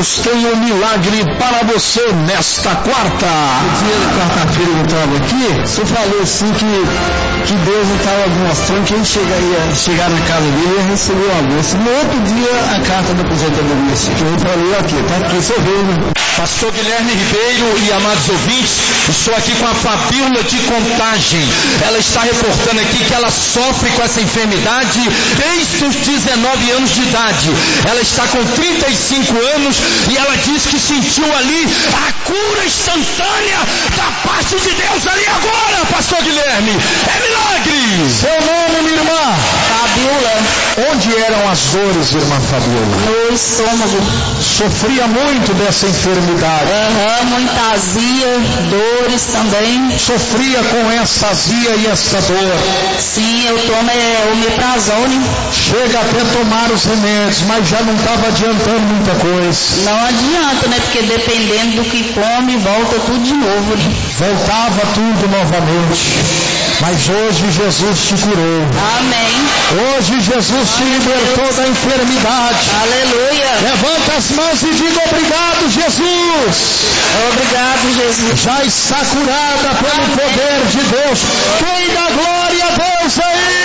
Deus tem um milagre para você nesta quarta. No dia da quarta-feira eu estava aqui, o senhor falou assim que Deus não estava mostrando que ele chegar na casa dele e receber uma bolsa. No outro dia, a carta da aposentadoria, que eu falei aqui, tá aqui, você vê, né? Pastor Guilherme Ribeiro e amados ouvintes, estou aqui com a Fabíola de Contagem. Ela está reportando aqui que ela sofre com essa enfermidade desde os 19 anos de idade. Ela está com 35 anos e ela diz que sentiu ali a cura instantânea da parte de Deus ali agora, Pastor Guilherme. É milagre! Seu nome, minha irmã? Fabíola. Onde eram as dores, irmã Fabíola? No estômago. Sofria muito dessa enfermidade. Muita azia, dores também. Sofria com essa azia e essa dor. Sim, eu tomo omeprazole. Chega até tomar os remédios, mas já não estava adiantando muita coisa. Não adianta, né? Porque dependendo do que come, volta tudo de novo. Voltava tudo novamente. Mas hoje Jesus te curou. Amém. Hoje Jesus te libertou da enfermidade. Aleluia. Levanta as mãos e diga obrigado, Jesus. Obrigado, Jesus. Já está curada pelo poder de Deus. Quem dá glória a Deus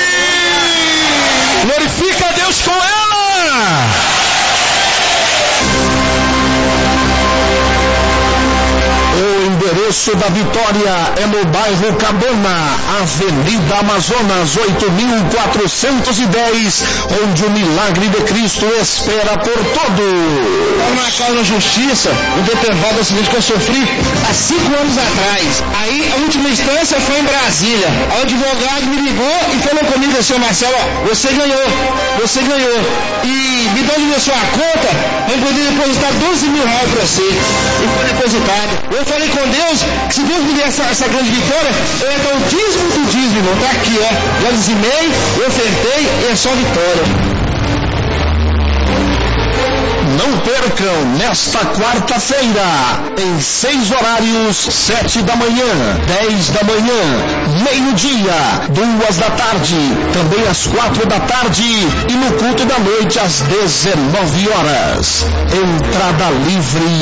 aí? Glorifica a Deus com ela. O endereço da vitória é no bairro Cabana, Avenida Amazonas 8410, onde o milagre de Cristo espera por todos. Estava na causa da justiça, um determinado acidente que eu sofri há 5 anos atrás. Aí a última instância foi em Brasília. O advogado me ligou e falou comigo assim: Marcelo, você ganhou. E me deu a sua conta, eu poderia depositar R$12 mil para você. E foi depositado. Eu falei com Deus que se Deus me der essa grande vitória, eu ia dar o dízimo do dízimo. Está aqui, ó. Já dizimei, eu ofertei e é só vitória. Não percam nesta quarta-feira, em 6 horários, 7 da manhã, 10 da manhã, meio-dia, 2 da tarde, também às 4 da tarde e no culto da noite às 19 horas. Entrada livre.